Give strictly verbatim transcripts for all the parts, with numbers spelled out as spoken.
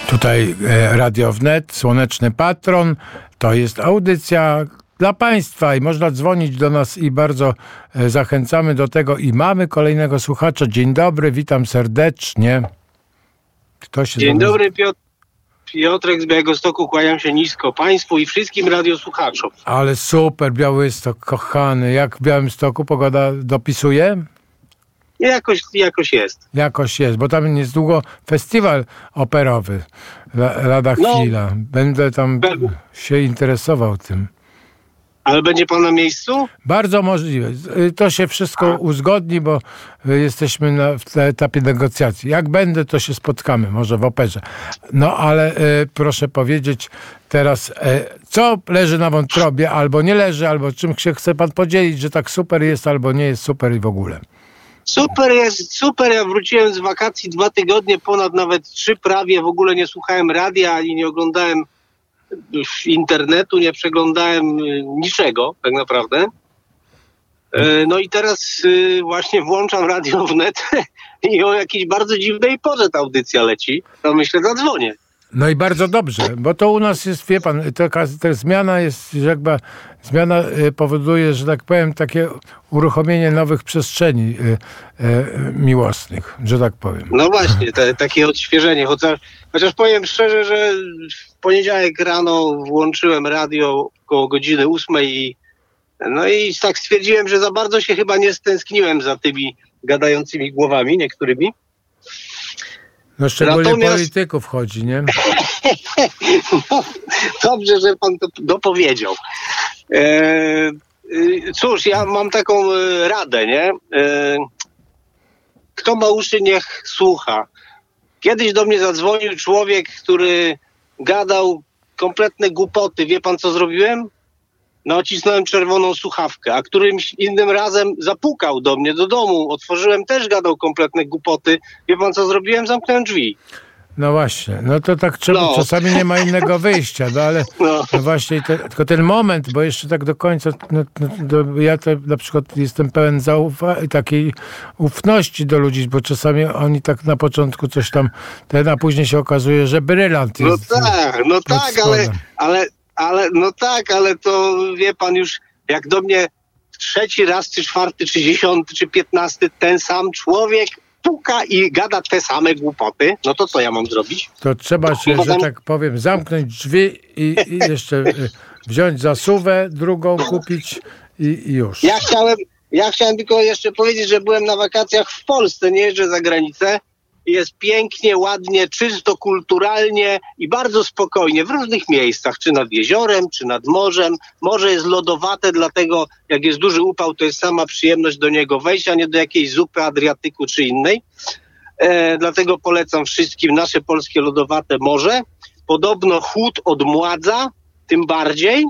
Tutaj Radio Wnet, Słoneczny Patron. To jest audycja dla Państwa i można dzwonić do nas i bardzo zachęcamy do tego. I mamy kolejnego słuchacza. Dzień dobry, witam serdecznie. Kto się Dzień dobry, Piotr. Piotrek z Białegostoku, kłaniam się nisko Państwu i wszystkim radiosłuchaczom. Ale super, Białystok, kochany. Jak w Białymstoku pogoda dopisuje? Jakoś, jakoś jest. Jakoś jest, bo tam niedługo festiwal operowy. Lada chwila. No, Będę tam be... się interesował tym. Ale będzie pan na miejscu? Bardzo możliwe. To się wszystko A. uzgodni, bo jesteśmy na, w etapie negocjacji. Jak będę, to się spotkamy, może w operze. No ale e, proszę powiedzieć teraz, e, co leży na wątrobie, albo nie leży, albo czym się chce pan podzielić, że tak super jest, albo nie jest super i w ogóle. Super jest, super. Ja wróciłem z wakacji dwa tygodnie, ponad nawet trzy prawie. W ogóle nie słuchałem radia, ani nie oglądałem internetu, nie przeglądałem niczego tak naprawdę. No i teraz właśnie włączam Radio Wnet i o jakiejś bardzo dziwnej porze ta audycja leci. To myślę, zadzwonię. No i bardzo dobrze, bo to u nas jest, wie pan, taka, ta zmiana jest, że jakby zmiana powoduje, że tak powiem, takie uruchomienie nowych przestrzeni e, e, miłosnych, że tak powiem. No właśnie, te, takie odświeżenie, chociaż, chociaż powiem szczerze, że w poniedziałek rano włączyłem radio koło godziny ósmej i no i tak stwierdziłem, że za bardzo się chyba nie stęskniłem za tymi gadającymi głowami niektórymi. No szczególnie Natomiast... polityków chodzi, nie? No, dobrze, że pan to dopowiedział. E, cóż, ja mam taką radę, nie? E, kto ma uszy, niech słucha. Kiedyś do mnie zadzwonił człowiek, który gadał kompletne głupoty. Wie pan, co zrobiłem? Nacisnąłem czerwoną słuchawkę, a którymś innym razem zapukał do mnie do domu. Otworzyłem, też gadał kompletne głupoty. Wie pan, co zrobiłem? Zamknąłem drzwi. No właśnie, no to tak trzeba, no. Czasami nie ma innego wyjścia, no ale no. No właśnie te, tylko ten moment, bo jeszcze tak do końca, no, no, ja to na przykład jestem pełen zaufa- takiej ufności do ludzi, bo czasami oni tak na początku coś tam, ten, a później się okazuje, że brylant jest. No tak, no tak, ale, ale, ale, no tak, ale to wie pan już, jak do mnie trzeci raz, czy czwarty, czy dziesiąty, czy piętnasty ten sam człowiek puka i gada te same głupoty, no to co ja mam zrobić? To trzeba się, no, że tam... tak powiem, zamknąć drzwi i, i jeszcze wziąć zasuwę, drugą kupić i, i już. Ja chciałem, ja chciałem tylko jeszcze powiedzieć, że byłem na wakacjach w Polsce, nie jeżdżę za granicę. Jest pięknie, ładnie, czysto, kulturalnie i bardzo spokojnie w różnych miejscach, czy nad jeziorem, czy nad morzem. Morze jest lodowate, dlatego jak jest duży upał, to jest sama przyjemność do niego wejść, a nie do jakiejś zupy Adriatyku czy innej. E, dlatego polecam wszystkim nasze polskie lodowate morze. Podobno chłód odmładza, tym bardziej.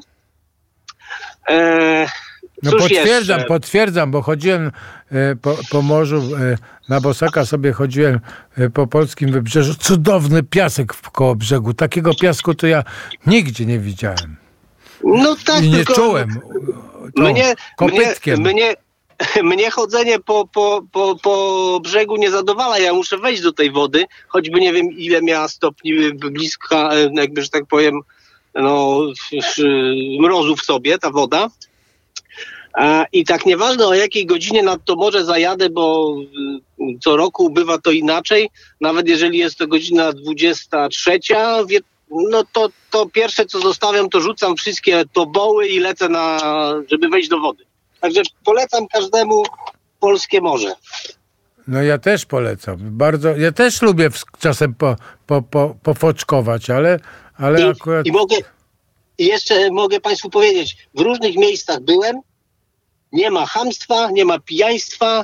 E, No potwierdzam, jeszcze? potwierdzam, bo chodziłem e, po, po morzu, e, na Bosaka sobie chodziłem e, po polskim wybrzeżu. Cudowny piasek koło brzegu. Takiego piasku to ja nigdzie nie widziałem. No tak, I nie tylko czułem mnie, kopytkiem. Mnie, mnie, mnie chodzenie po, po, po, po brzegu nie zadowala. Ja muszę wejść do tej wody, choćby nie wiem ile miała stopni bliska, jakby, że tak powiem, no, mrozu w sobie ta woda. I tak nieważne o jakiej godzinie nad to morze zajadę, bo co roku bywa to inaczej, nawet jeżeli jest to godzina dwudziesta trzecia, no to, to pierwsze co zostawiam, to rzucam wszystkie toboły i lecę na, żeby wejść do wody. Także polecam każdemu polskie morze. No ja też polecam. Bardzo, ja też lubię czasem po, po, po, pofoczkować, ale, ale I, akurat... I mogę, i jeszcze mogę Państwu powiedzieć, w różnych miejscach byłem, nie ma chamstwa, nie ma pijaństwa,